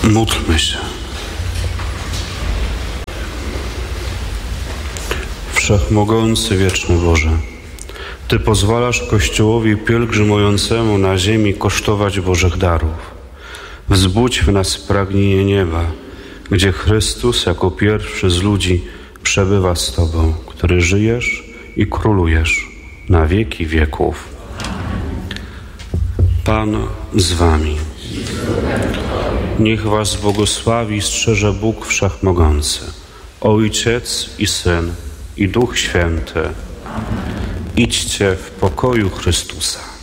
Módlmy się. Wszechmogący, wieczny Boże, Ty pozwalasz Kościołowi pielgrzymującemu na ziemi kosztować Bożych darów. Wzbudź w nas pragnienie nieba, gdzie Chrystus jako pierwszy z ludzi przebywa z Tobą, który żyjesz i królujesz na wieki wieków. Pan z Wami. Niech Was błogosławi i strzeże Bóg Wszechmogący, Ojciec i Syn, i Duch Święty. Idźcie w pokoju Chrystusa.